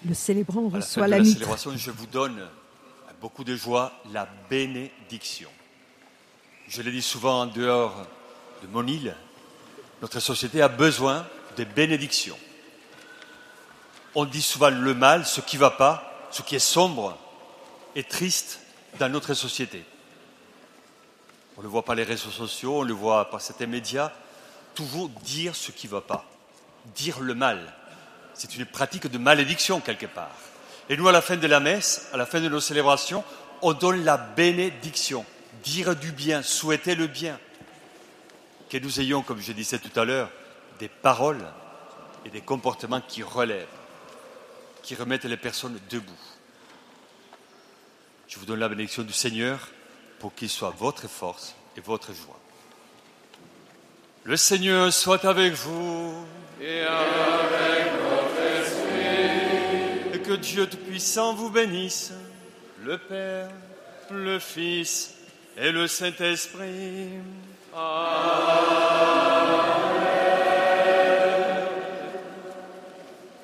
Le célébrant À la fin reçoit de la la mitre. célébration, je vous donne avec beaucoup de joie la bénédiction. Je l'ai dit souvent en dehors de mon île, notre société a besoin de bénédictions. On dit souvent le mal, ce qui ne va pas, ce qui est sombre et triste dans notre société. On le voit par les réseaux sociaux, on le voit par certains médias, toujours dire ce qui ne va pas, dire le mal. C'est une pratique de malédiction quelque part. Et nous, à la fin de la messe, à la fin de nos célébrations, on donne la bénédiction, dire du bien, souhaiter le bien. Que nous ayons, comme je disais tout à l'heure, des paroles et des comportements qui relèvent, qui remettent les personnes debout. Je vous donne la bénédiction du Seigneur pour qu'il soit votre force et votre joie. Le Seigneur soit avec vous. Et avec votre esprit. Et que Dieu Tout-Puissant vous bénisse, le Père, le Fils et le Saint-Esprit. Amen.